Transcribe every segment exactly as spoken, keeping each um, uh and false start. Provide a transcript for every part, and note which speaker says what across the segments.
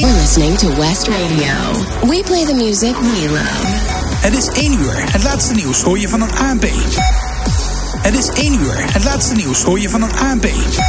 Speaker 1: You're listening to West Radio. We play the music we love.
Speaker 2: Het is één uur. Het laatste nieuws hoor je van het A N P. Het is één uur. Het laatste nieuws hoor je van het A N P.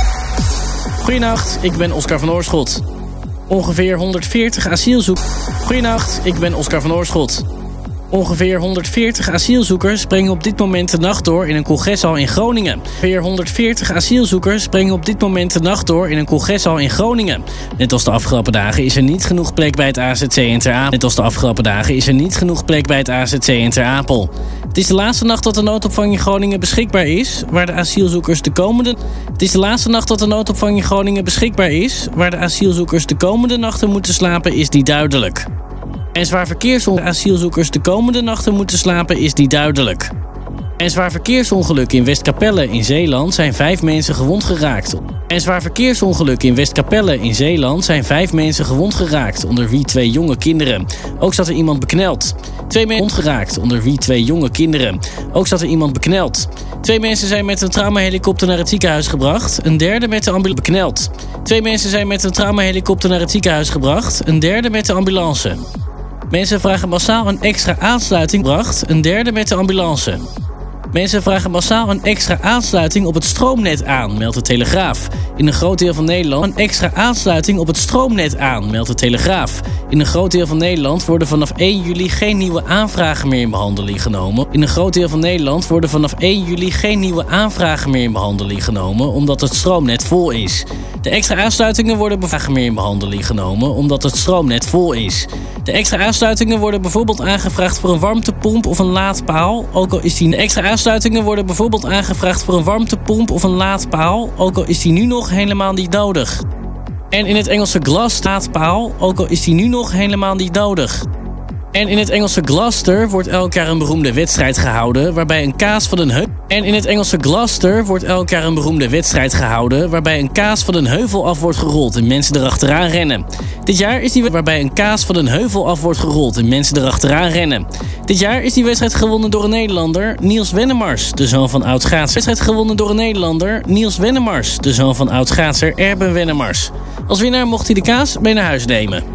Speaker 3: Goedenacht, ik ben Oscar van Oorschot. Ongeveer honderdveertig asielzoekers. Goedenacht, ik ben Oscar van Oorschot. Ongeveer honderdveertig asielzoekers brengen op dit moment de nacht door in een congreshal in Groningen. Ongeveer honderdveertig asielzoekers brengen op dit moment de nacht door in een congreshal in Groningen. Net als de afgelopen dagen is er niet genoeg plek bij het A Z C in Ter Apel. Net als de afgelopen dagen is er niet genoeg plek bij het A Z C in Ter Apel. Het is de laatste nacht dat de noodopvang in Groningen beschikbaar is, waar de asielzoekers de komende... Het is de laatste nacht dat de noodopvang in Groningen beschikbaar is, waar de asielzoekers de komende nachten moeten slapen, is die duidelijk. En zwaar verkeersongeluk asielzoekers de komende nachten moeten slapen, is die duidelijk. En zwaar verkeersongeluk in Westkapelle in Zeeland zijn vijf mensen gewond geraakt. En zwaar verkeersongeluk in Westkapelle in Zeeland zijn vijf mensen gewond geraakt, onder wie twee jonge kinderen. Ook zat er iemand bekneld. Twee mensen gewond geraakt, onder wie twee jonge kinderen. Ook zat er iemand bekneld. Twee mensen zijn met een traumahelikopter naar het ziekenhuis gebracht. Een derde met de ambulance bekneld. Twee mensen zijn met een traumahelikopter naar het ziekenhuis gebracht. Een derde met de ambulance. Mensen vragen massaal een extra aansluiting bracht, een derde met de ambulance. Mensen vragen massaal een extra aansluiting op het stroomnet aan, meldt de Telegraaf. In een groot deel van Nederland een extra aansluiting op het stroomnet aan, meldt de Telegraaf. In een groot deel van Nederland worden vanaf één juli geen nieuwe aanvragen meer in behandeling genomen. In een groot deel van Nederland worden vanaf één juli geen nieuwe aanvragen meer in behandeling genomen, omdat het stroomnet vol is. De extra aansluitingen worden bijvoorbeeld meer in behandeling genomen, omdat het stroomnet vol is. De extra aansluitingen worden bijvoorbeeld aangevraagd voor een warmtepomp of een laadpaal, ook al is die... De extra aansluitingen worden bijvoorbeeld aangevraagd voor een warmtepomp of een laadpaal, ook al is die nu nog helemaal niet nodig. En in het Engelse Gloucester laadpaal, ook al is die nu nog helemaal niet nodig. En in het Engelse Gloucester wordt elk jaar een beroemde wedstrijd gehouden waarbij een kaas van een heuvel... En in het Engelse Gloucester wordt elk jaar een beroemde wedstrijd gehouden waarbij een kaas van een heuvel af wordt gerold en mensen erachteraan rennen. Dit jaar is die waarbij een kaas van een heuvel af wordt gerold en mensen erachteraan rennen. Dit jaar is die wedstrijd gewonnen door een Nederlander, Niels Wennemars, de zoon van oud-schaatser. Wedstrijd gewonnen door een Nederlander, Niels Wennemars, de zoon van oud-schaatser Erben Wennemars. Als winnaar mocht hij de kaas mee naar huis nemen.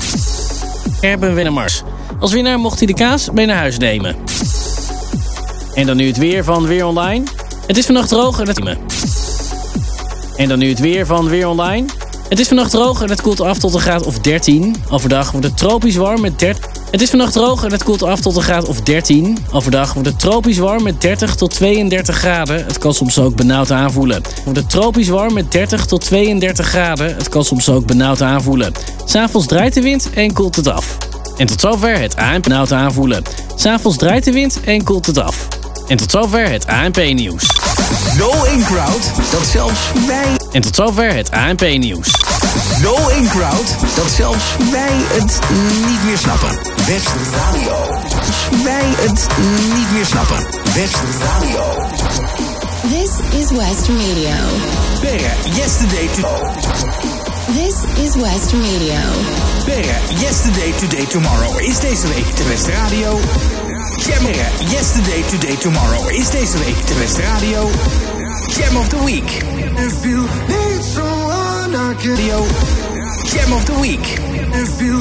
Speaker 3: Erben Wennemars. Als winnaar mocht hij de kaas mee naar huis nemen. En dan nu het weer van Weer Online. Het is vannacht droog en het... En dan nu het weer van Weer Online. Het is vannacht droog en het koelt af tot een graad of dertien. Overdag wordt het tropisch warm met dertig... Het is vannacht droog en het koelt af tot een graad of dertien. Overdag wordt het tropisch warm met dertig tot tweeëndertig graden. Het kan soms ook benauwd aanvoelen. Wordt het tropisch warm met dertig tot tweeëndertig graden. Het kan soms ook benauwd aanvoelen. 'S Avonds draait de wind en koelt het af. En tot zover het A N P benauwd aanvoelen. 'S Avonds draait de wind en koelt het af. En tot zover het A N P-nieuws.
Speaker 2: Zo in crowd dat zelfs wij...
Speaker 3: En tot zover het A N P-nieuws.
Speaker 2: Zo in crowd dat zelfs wij het niet meer snappen. West Radio. Wij het niet meer snappen. West Radio.
Speaker 1: This is West Radio.
Speaker 2: Better yesterday to...
Speaker 1: This is West Radio.
Speaker 2: Better yesterday, today, tomorrow is deze week de West Radio. Jammer, yesterday, today, tomorrow is deze week de West Radio. Jam of the Week. If you need someone, I can... Jam of the Week. If you